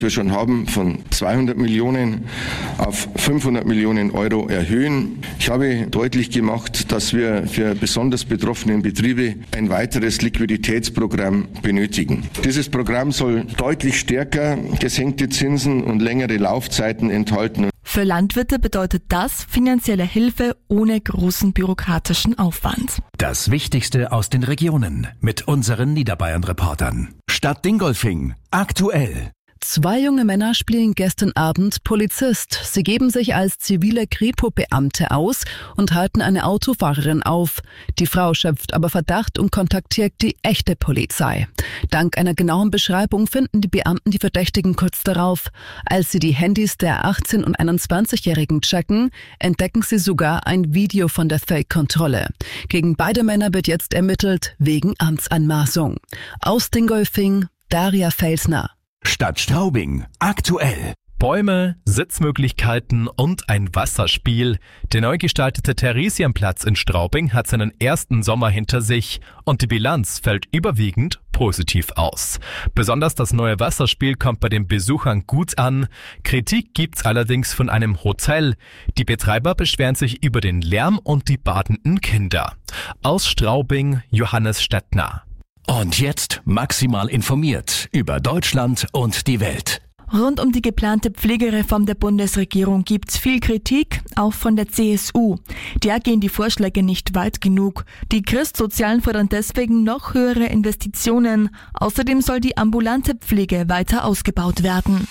wir schon haben, von 200 Millionen auf 500 Millionen Euro erhöhen. Ich habe deutlich gemacht, dass wir für besonders betroffene Betriebe ein weiteres Liquiditätsprogramm benötigen. Dieses Programm soll deutlich stärker gesenkte Zinsen und längere Laufzeiten enthalten. Für Landwirte bedeutet das finanzielle Hilfe ohne großen bürokratischen Aufwand. Das Wichtigste aus den Regionen mit unseren Niederbayern-Reportern. Stadt Dingolfing, aktuell. 2 junge Männer spielen gestern Abend Polizist. Sie geben sich als zivile Kripo-Beamte aus und halten eine Autofahrerin auf. Die Frau schöpft aber Verdacht und kontaktiert die echte Polizei. Dank einer genauen Beschreibung finden die Beamten die Verdächtigen kurz darauf. Als sie die Handys der 18- und 21-Jährigen checken, entdecken sie sogar ein Video von der Fake-Kontrolle. Gegen beide Männer wird jetzt ermittelt wegen Amtsanmaßung. Aus Dingolfing, Daria Felsner. Stadt Straubing, aktuell. Bäume, Sitzmöglichkeiten und ein Wasserspiel. Der neu gestaltete Theresienplatz in Straubing hat seinen ersten Sommer hinter sich und die Bilanz fällt überwiegend positiv aus. Besonders das neue Wasserspiel kommt bei den Besuchern gut an. Kritik gibt's allerdings von einem Hotel. Die Betreiber beschweren sich über den Lärm und die badenden Kinder. Aus Straubing, Johannes Stettner. Und jetzt maximal informiert über Deutschland und die Welt. Rund um die geplante Pflegereform der Bundesregierung gibt's viel Kritik, auch von der CSU. Der gehen die Vorschläge nicht weit genug. Die Christsozialen fordern deswegen noch höhere Investitionen. Außerdem soll die ambulante Pflege weiter ausgebaut werden.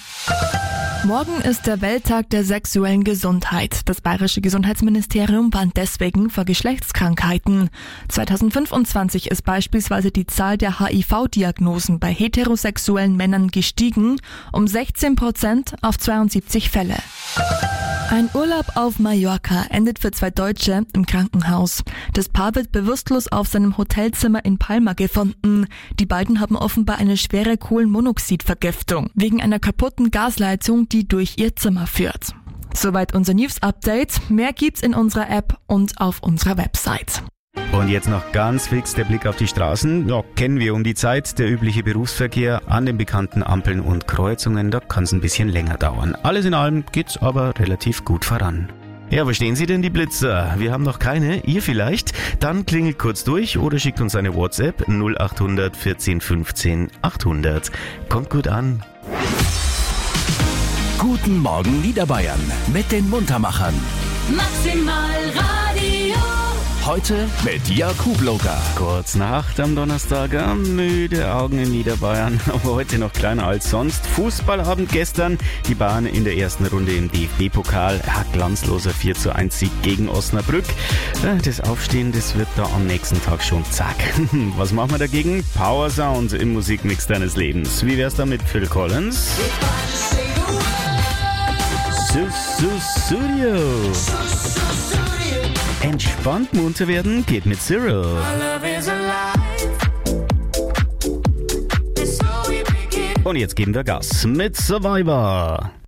Morgen ist der Welttag der sexuellen Gesundheit. Das Bayerische Gesundheitsministerium warnt deswegen vor Geschlechtskrankheiten. 2025 ist beispielsweise die Zahl der HIV-Diagnosen bei heterosexuellen Männern gestiegen, um 16% auf 72 Fälle. Ein Urlaub auf Mallorca endet für 2 Deutsche im Krankenhaus. Das Paar wird bewusstlos auf seinem Hotelzimmer in Palma gefunden. Die beiden haben offenbar eine schwere Kohlenmonoxidvergiftung wegen einer kaputten Gasleitung, die durch ihr Zimmer führt. Soweit unser News-Update. Mehr gibt's in unserer App und auf unserer Website. Und jetzt noch ganz fix der Blick auf die Straßen. Ja, kennen wir um die Zeit. Der übliche Berufsverkehr an den bekannten Ampeln und Kreuzungen, da kann es ein bisschen länger dauern. Alles in allem geht's aber relativ gut voran. Ja, wo stehen Sie denn, die Blitzer? Wir haben noch keine, ihr vielleicht? Dann klingelt kurz durch oder schickt uns eine WhatsApp 0800 14 15 800. Kommt gut an. Guten Morgen Niederbayern mit den Muntermachern. Maximal Radio. Heute mit Jakub Loga. Kurz nach 8 am Donnerstag, müde Augen in Niederbayern, aber heute noch kleiner als sonst. Fußballabend gestern, die Bayern in der ersten Runde im DFB-Pokal. Glanzloser 4:1 Sieg gegen Osnabrück. Das Aufstehen, das wird da am nächsten Tag schon zack. Was machen wir dagegen? Power Sound im Musikmix deines Lebens. Wie wär's da mit Phil Collins? Studio. Entspannt munter werden geht mit Cyril. Und jetzt geben wir Gas mit Survivor.